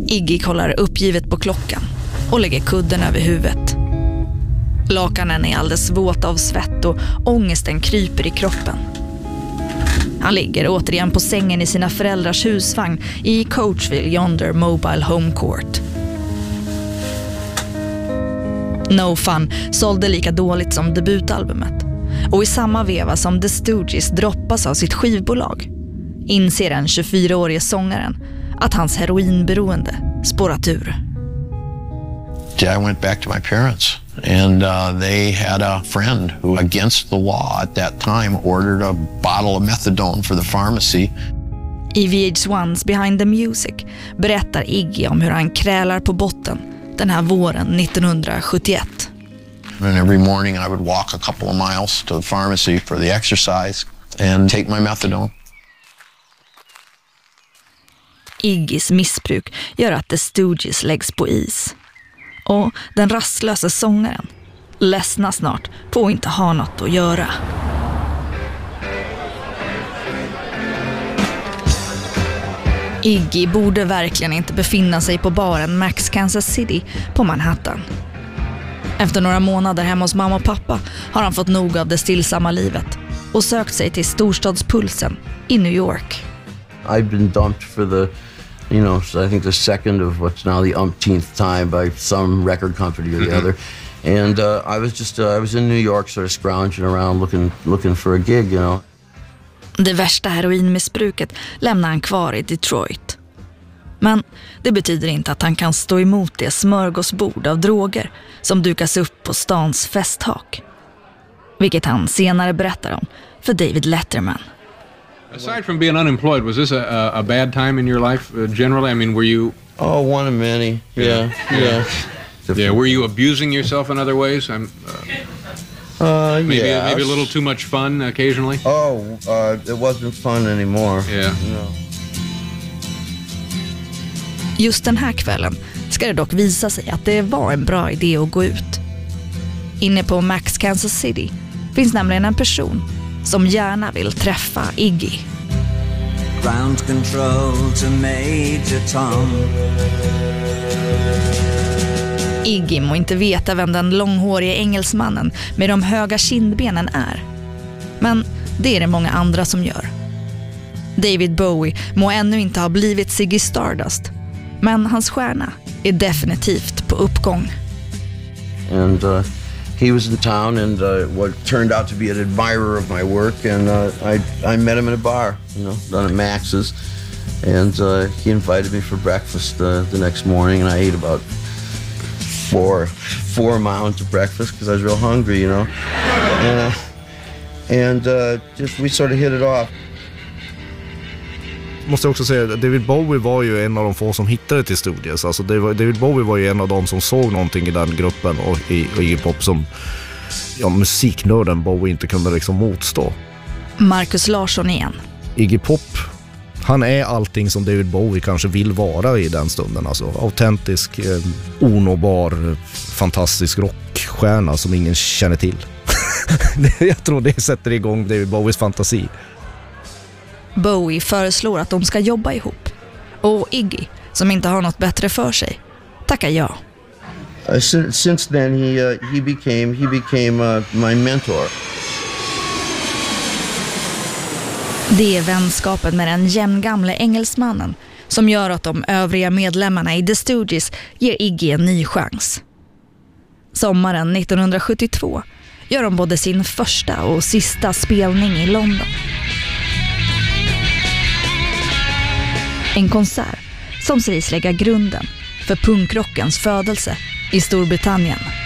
Iggy kollar uppgivet på klockan och lägger kudden över huvudet. Lakanen är alldeles våta av svett och ångesten kryper i kroppen. Han ligger återigen på sängen i sina föräldrars husvagn i Coachville Yonder Mobile Home Court. No Fun sålde lika dåligt som debutalbumet. Och i samma veva som The Stooges droppas av sitt skivbolag inser den 24-årige sångaren att hans heroinberoende spårat ur. I went back to my parents and they had a friend who, against the law at that time, ordered a bottle of methadone for the pharmacy. I VH1's Behind the Music berättar Iggy om hur han krälar på botten den här våren 1971. And every morning I would walk a couple of miles to the pharmacy for the exercise and take my methadone. Iggys missbruk gör att The Stooges läggs på is. Och den rastlösa sångaren ledsnar snart på att inte ha något att göra. Iggy borde verkligen inte befinna sig på baren Max Kansas City på Manhattan. Efter några månader hemma hos mamma och pappa har han fått nog av det stillsamma livet och sökt sig till storstadspulsen i New York. I've been dumped for I think the second of what's now the umpteenth time by some record company or the other. And I was in New York sort of scrounging around looking for a gig, you know. Det värsta heroinmissbruket lämnar han kvar i Detroit. Men det betyder inte att han kan stå emot det smörgåsbord av droger som dukas upp på stans festhak. Vilket han senare berättar om för David Letterman. Aside from being unemployed, was this a bad time in your life generally? I mean, were you... Oh, one of many. Yeah. Yeah, were you abusing yourself in other ways? Maybe a little too much fun occasionally? It wasn't fun anymore. Yeah. No. Just den här kvällen ska det dock visa sig att det var en bra idé att gå ut. Inne på Max Kansas City finns nämligen en person som gärna vill träffa Iggy. Ground control to Major Tom. Iggy må inte veta vem den långhårige engelsmannen med de höga kindbenen är. Men det är det många andra som gör. David Bowie må ännu inte ha blivit Ziggy Stardust, men hans stjärna är definitivt på uppgång. And he was in town and what turned out to be an admirer of my work, and I met him in a bar, down at Max's, and he invited me for breakfast the next morning, and I ate about four amounts of breakfast because I was real hungry, and just we sort of hit it off. Måste också säga, David Bowie var ju en av de få som hittade till Stooges. Alltså David Bowie var ju en av de som såg någonting i den gruppen och i hiphop som musiknörden Bowie inte kunde liksom motstå. Marcus Larsson igen. Iggy Pop, han är allting som David Bowie kanske vill vara i den stunden. Alltså autentisk, onåbar, fantastisk rockstjärna som ingen känner till. Jag tror det sätter igång David Bowies fantasi. Bowie föreslår att de ska jobba ihop. Och Iggy, som inte har något bättre för sig, tackar ja. Since then he became my mentor. Det är vänskapen med den jämngamle engelsmannen som gör att de övriga medlemmarna i The Stooges ger Iggy en ny chans. Sommaren 1972 gör de både sin första och sista spelning i London. En konsert som sägs lägga grunden för punkrockens födelse i Storbritannien.